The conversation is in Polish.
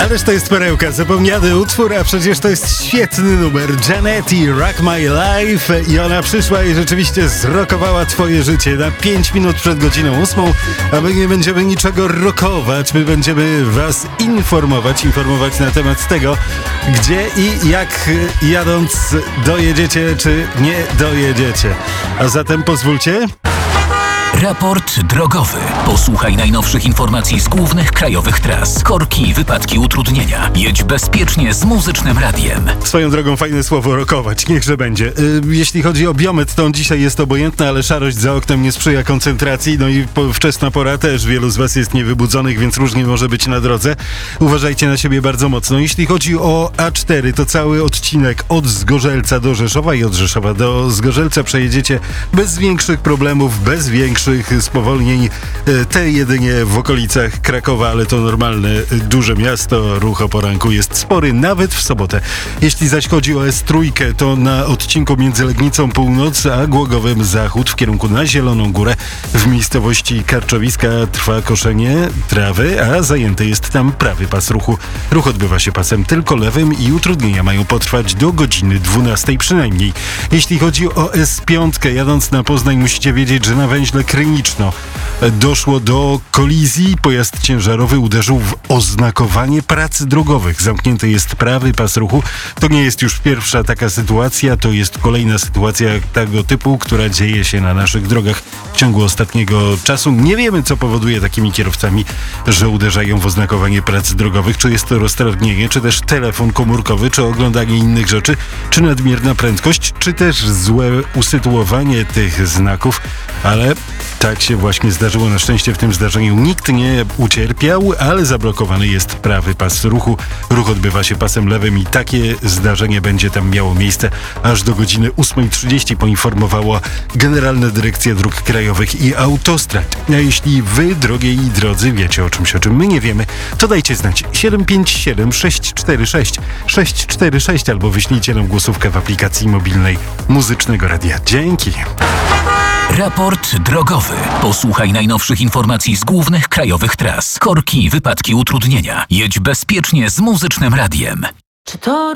Ależ to jest perełka, zapomniany utwór, a przecież to jest świetny numer. Janetti, Rock My Life, i ona przyszła i rzeczywiście zrokowała twoje życie na 5 minut przed godziną 8, a my nie będziemy niczego rockować, my będziemy was informować na temat tego, gdzie i jak jadąc dojedziecie, czy nie dojedziecie. A zatem pozwólcie... Raport drogowy. Posłuchaj najnowszych informacji z głównych krajowych tras. Korki, wypadki, utrudnienia. Jedź bezpiecznie z Muzycznym Radiem. Swoją drogą fajne słowo rokować, niechże będzie. Jeśli chodzi o biometr, to on dzisiaj jest obojętny, ale szarość za oknem nie sprzyja koncentracji, no i wczesna pora też. Wielu z was jest niewybudzonych, więc różnie może być na drodze. Uważajcie na siebie bardzo mocno. Jeśli chodzi o A4, to cały odcinek od Zgorzelca do Rzeszowa i od Rzeszowa do Zgorzelca przejedziecie bez większych problemów, bez większych spowolnień. Te jedynie w okolicach Krakowa, ale to normalne, duże miasto. Ruch o poranku jest spory, nawet w sobotę. Jeśli zaś chodzi o S3, to na odcinku między Legnicą Północ a Głogowem Zachód w kierunku na Zieloną Górę w miejscowości Karczowiska trwa koszenie trawy, a zajęty jest tam prawy pas ruchu. Ruch odbywa się pasem tylko lewym i utrudnienia mają potrwać do godziny 12 przynajmniej. Jeśli chodzi o S5, jadąc na Poznań, musicie wiedzieć, że na węźle Kryniczno doszło do kolizji. Pojazd ciężarowy uderzył w oznakowanie prac drogowych. Zamknięty jest prawy pas ruchu. To nie jest już pierwsza taka sytuacja, to jest kolejna sytuacja tego typu, która dzieje się na naszych drogach w ciągu ostatniego czasu. Nie wiemy, co powoduje takimi kierowcami, że uderzają w oznakowanie prac drogowych. Czy jest to roztargnienie, czy też telefon komórkowy, czy oglądanie innych rzeczy, czy nadmierna prędkość, czy też złe usytuowanie tych znaków, ale tak się właśnie zdarzyło. Na szczęście w tym zdarzeniu nikt nie ucierpiał, ale zablokowany jest prawy pas ruchu. Ruch odbywa się pasem lewym i takie zdarzenie będzie tam miało miejsce aż do godziny 8:30, poinformowała Generalna Dyrekcja Dróg Krajowych i Autostrad. A jeśli wy, drogie i drodzy, wiecie o czym my nie wiemy, to dajcie znać 757 646 646 albo wyślijcie nam głosówkę w aplikacji mobilnej Muzycznego Radia. Dzięki. Raport drogowy. Posłuchaj najnowszych informacji z głównych krajowych tras. Korki, wypadki, utrudnienia. Jedź bezpiecznie z Muzycznym Radiem. Czy to